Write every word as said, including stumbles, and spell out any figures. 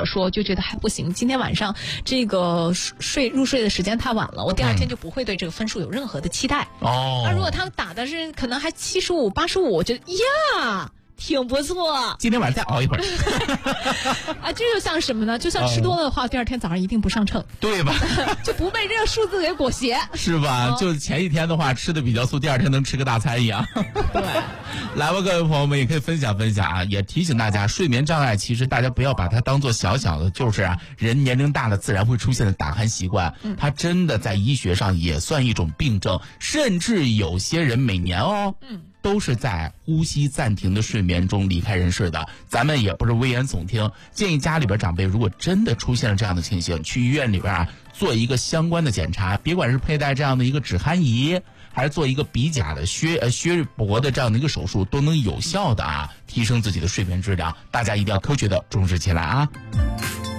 果说就觉得还不行，今天晚上这个睡入睡的时间太晚了，我第二天就不会对这个分数有任何的期待。 哦， 那如果他打的是可能还七十五、八十五，我觉得呀。挺不错， 今天晚上再熬一会儿啊，这就像什么呢？就像吃多了的话，第二天早上一定不上秤， 对吧？ 就不被这个数字给裹挟， 是吧？ 哦、 就前一天的话吃的比较素，第二天能吃个大餐一样。 对， 来吧，各位朋友们也可以分享分享啊，也提醒大家，睡眠障碍其实大家不要把它当做小小的，就是啊，人年龄大了自然会出现的打鼾习惯，嗯、它真的在医学上也算一种病症，甚至有些人每年哦，嗯。都是在呼吸暂停的睡眠中离开人世的。咱们也不是危言耸听，建议家里边长辈如果真的出现了这样的情形，去医院里边啊做一个相关的检查，别管是佩戴这样的一个止鼾仪，还是做一个鼻甲的削呃削薄的这样的一个手术，都能有效的啊提升自己的睡眠质量。大家一定要科学的重视起来啊。